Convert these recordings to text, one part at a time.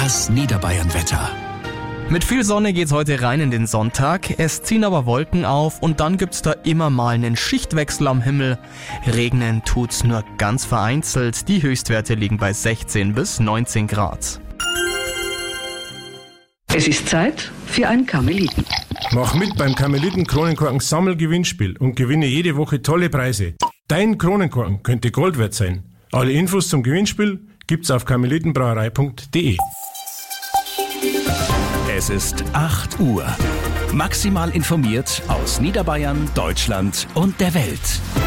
Das Niederbayern-Wetter. Mit viel Sonne geht's heute rein in den Sonntag. Es ziehen aber Wolken auf und dann gibt's da immer mal einen Schichtwechsel am Himmel. Regnen tut's nur ganz vereinzelt. Die Höchstwerte liegen bei 16 bis 19 Grad. Es ist Zeit für ein Karmeliten. Mach mit beim Karmeliten-Kronenkorken Sammelgewinnspiel und gewinne jede Woche tolle Preise. Dein Kronenkorken könnte Gold wert sein. Alle Infos zum Gewinnspiel gibt's auf karmelitenbrauerei.de. Es ist 8 Uhr. Maximal informiert aus Niederbayern, Deutschland und der Welt.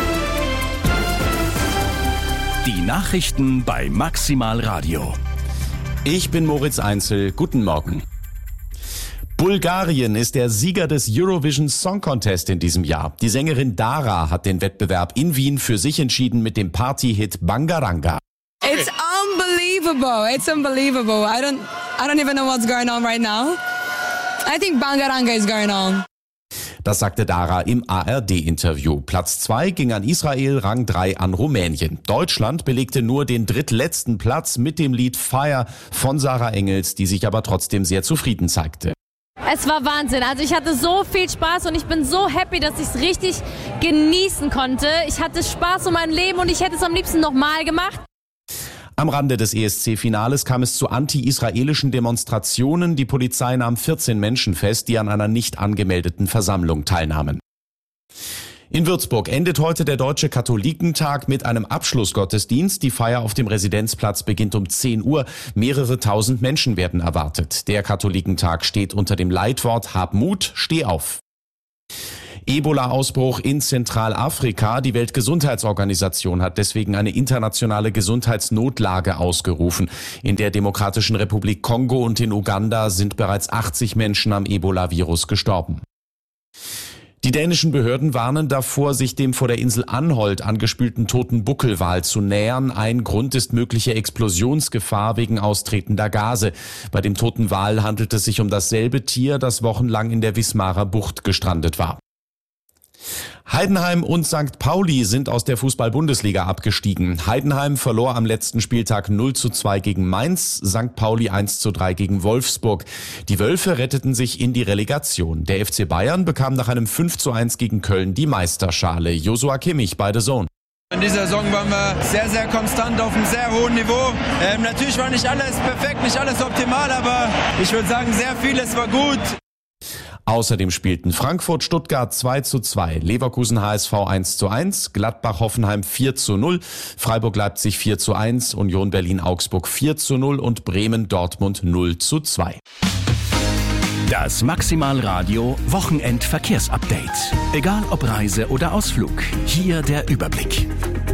Die Nachrichten bei Maximal Radio. Ich bin Moritz Einzel. Guten Morgen. Bulgarien ist der Sieger des Eurovision Song Contest in diesem Jahr. Die Sängerin Dara hat den Wettbewerb in Wien für sich entschieden mit dem Party-Hit Bangaranga. It's unbelievable. It's unbelievable. I don't even know what's going on right now. I think Bangaranga is going on. Das sagte Dara im ARD-Interview. Platz 2 ging an Israel, Rang 3 an Rumänien. Deutschland belegte nur den drittletzten Platz mit dem Lied Fire von Sarah Engels, die sich aber trotzdem sehr zufrieden zeigte. Es war Wahnsinn. Also ich hatte so viel Spaß und ich bin so happy, dass ich es richtig genießen konnte. Ich hatte Spaß um mein Leben und ich hätte es am liebsten nochmal gemacht. Am Rande des ESC-Finales kam es zu anti-israelischen Demonstrationen. Die Polizei nahm 14 Menschen fest, die an einer nicht angemeldeten Versammlung teilnahmen. In Würzburg endet heute der Deutsche Katholikentag mit einem Abschlussgottesdienst. Die Feier auf dem Residenzplatz beginnt um 10 Uhr. Mehrere tausend Menschen werden erwartet. Der Katholikentag steht unter dem Leitwort Hab Mut, steh auf. Ebola-Ausbruch in Zentralafrika. Die Weltgesundheitsorganisation hat deswegen eine internationale Gesundheitsnotlage ausgerufen. In der Demokratischen Republik Kongo und in Uganda sind bereits 80 Menschen am Ebola-Virus gestorben. Die dänischen Behörden warnen davor, sich dem vor der Insel Anholt angespülten toten Buckelwal zu nähern. Ein Grund ist mögliche Explosionsgefahr wegen austretender Gase. Bei dem toten Wal handelt es sich um dasselbe Tier, das wochenlang in der Wismarer Bucht gestrandet war. Heidenheim und St. Pauli sind aus der Fußball-Bundesliga abgestiegen. Heidenheim verlor am letzten Spieltag 0:2 gegen Mainz, St. Pauli 1:3 gegen Wolfsburg. Die Wölfe retteten sich in die Relegation. Der FC Bayern bekam nach einem 5:1 gegen Köln die Meisterschale. Joshua Kimmich bei The Zone. In dieser Saison waren wir sehr, sehr konstant auf einem sehr hohen Niveau. Natürlich war nicht alles perfekt, nicht alles optimal, aber ich würde sagen, sehr vieles war gut. Außerdem spielten Frankfurt-Stuttgart 2:2, Leverkusen-HSV 1:1, Gladbach-Hoffenheim 4:0, Freiburg-Leipzig 4:1, Union Berlin-Augsburg 4:0 und Bremen-Dortmund 0:2. Das Maximal Radio Wochenend-Verkehrsupdate. Egal ob Reise oder Ausflug, hier der Überblick.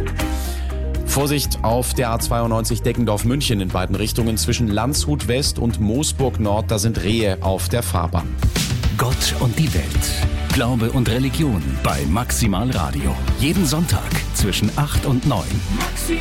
Vorsicht auf der A92 Deggendorf-München in beiden Richtungen zwischen Landshut West und Moosburg Nord, da sind Rehe auf der Fahrbahn. Gott und die Welt. Glaube und Religion bei Maximal Radio. Jeden Sonntag zwischen 8 und 9.